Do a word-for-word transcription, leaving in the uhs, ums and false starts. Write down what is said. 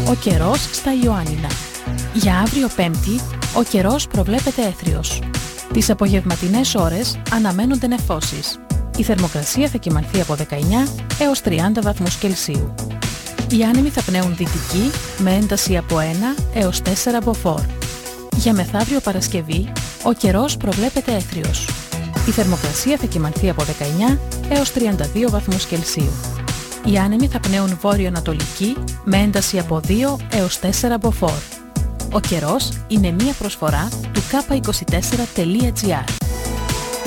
Ο καιρός στα Ιωάννινα. Για αύριο Πέμπτη, ο καιρός προβλέπεται έθριος. Τις απογευματινές ώρες αναμένονται νεφώσεις. Η θερμοκρασία θα κυμανθεί από δεκαεννιά έως τριάντα βαθμούς Κελσίου. Οι άνεμοι θα πνέουν δυτική με ένταση από ένα έως τέσσερα μποφόρ. Για μεθαύριο Παρασκευή, ο καιρός προβλέπεται έθριος. Η θερμοκρασία θα κυμανθεί από δεκαεννιά έως τριάντα δύο βαθμούς Κελσίου. Οι άνεμοι θα πνέουν βόρειο-ανατολική με ένταση από δύο έως τέσσερα μποφόρ. Ο καιρός είναι μία προσφορά του κάπα είκοσι τέσσερα τελεία τζι άρ.